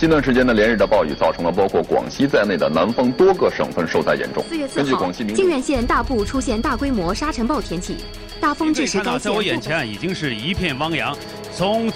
近段时间呢，连日的暴雨造成了包括广西在内的南方多个省份受灾严重。 4月4号，靖远县大部出现大规模沙尘暴天气，大风致使该县。 在我眼前已经是一片汪洋，从